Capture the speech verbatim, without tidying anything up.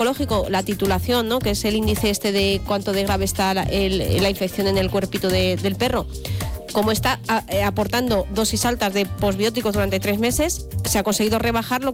ginecológico, la titulación, ¿no?, que es el índice este de cuánto de grave está la, el, la infección en el cuerpito de, del perro, como está a, eh, aportando dosis altas de posbióticos durante tres meses, se ha conseguido rebajarlo